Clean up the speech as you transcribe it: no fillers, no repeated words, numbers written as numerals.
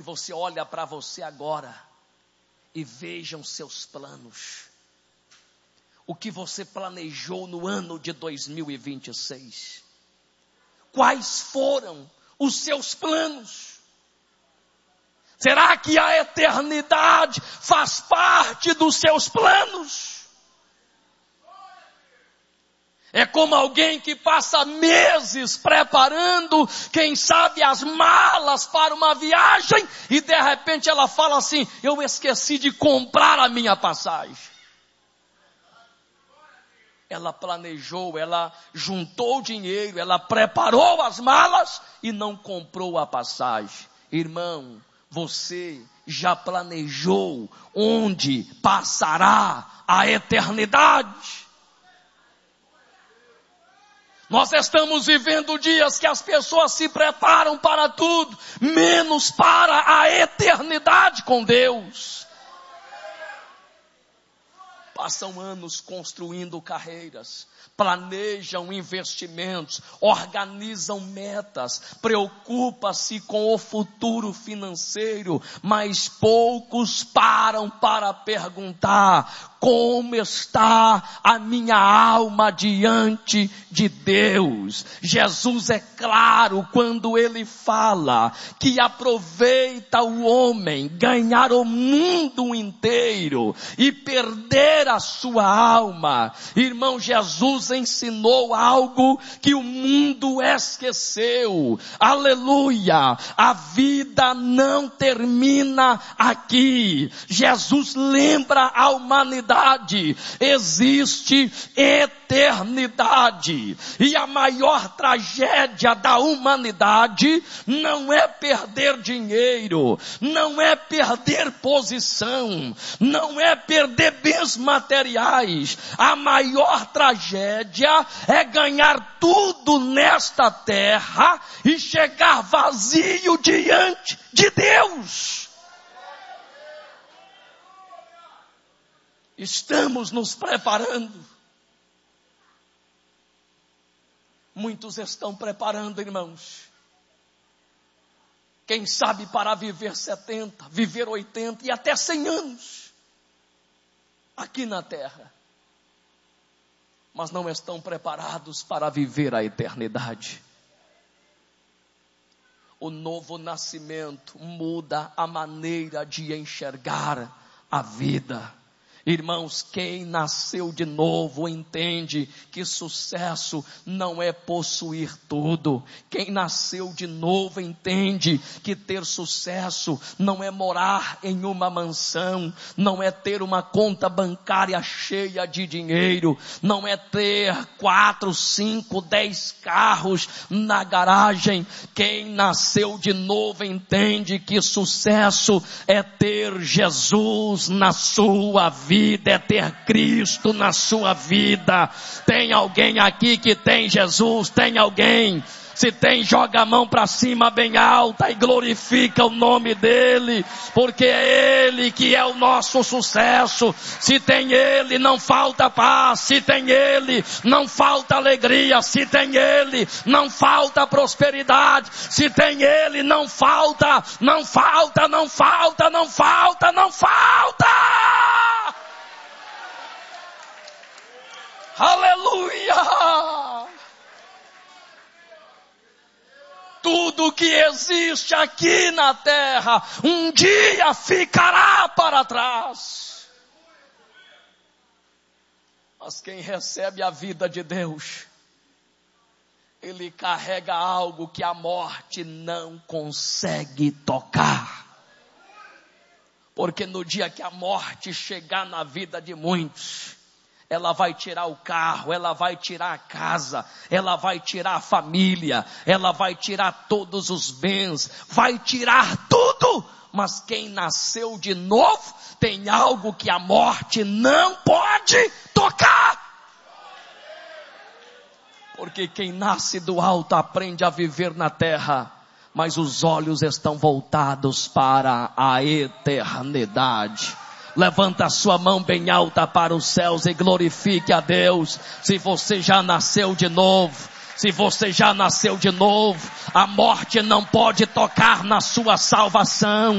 você olha para você agora e veja os seus planos. O que você planejou no ano de 2026? Quais foram os seus planos? Será que a eternidade faz parte dos seus planos? É como alguém que passa meses preparando, quem sabe, as malas para uma viagem, e de repente ela fala assim: eu esqueci de comprar a minha passagem. Ela planejou, ela juntou dinheiro, ela preparou as malas e não comprou a passagem. Irmão, você já planejou onde passará a eternidade? Nós estamos vivendo dias que as pessoas se preparam para tudo, menos para a eternidade com Deus. Passam anos construindo carreiras, planejam investimentos, organizam metas, preocupam-se com o futuro financeiro, mas poucos param para perguntar: como está a minha alma diante de Deus? Jesus é claro quando ele fala que aproveita o homem ganhar o mundo inteiro e perder a sua alma. Irmão, Jesus ensinou algo que o mundo esqueceu. Aleluia! A vida não termina aqui. Jesus lembra a humanidade: existe eternidade. E a maior tragédia da humanidade não é perder dinheiro, não é perder posição, não é perder bens materiais. A maior tragédia é ganhar tudo nesta terra e chegar vazio diante de Deus. Estamos nos preparando. Muitos estão preparando, irmãos. Quem sabe para viver 70, viver 80 e até 100 anos aqui na terra. Mas não estão preparados para viver a eternidade. O novo nascimento muda a maneira de enxergar a vida. Irmãos, quem nasceu de novo entende que sucesso não é possuir tudo. Quem nasceu de novo entende que ter sucesso não é morar em uma mansão, não é ter uma conta bancária cheia de dinheiro, não é ter 4, 5, 10 carros na garagem. Quem nasceu de novo entende que sucesso é ter Jesus na sua vida, é ter Cristo na sua vida. Tem alguém aqui que tem Jesus? Tem alguém? Se tem, joga a mão para cima bem alta e glorifica o nome dele, porque é ele que é o nosso sucesso. Se tem ele, não falta paz. Se tem ele, não falta alegria. Se tem ele, não falta prosperidade. Se tem ele, não falta, não falta, não falta, não falta, não falta. Aleluia! Tudo que existe aqui na terra um dia ficará para trás. Mas quem recebe a vida de Deus, ele carrega algo que a morte não consegue tocar. Porque no dia que a morte chegar na vida de muitos, ela vai tirar o carro, ela vai tirar a casa, ela vai tirar a família, ela vai tirar todos os bens, vai tirar tudo. Mas quem nasceu de novo tem algo que a morte não pode tocar. Porque quem nasce do alto aprende a viver na terra, mas os olhos estão voltados para a eternidade. Levanta a sua mão bem alta para os céus e glorifique a Deus. Se você já nasceu de novo, se você já nasceu de novo, a morte não pode tocar na sua salvação.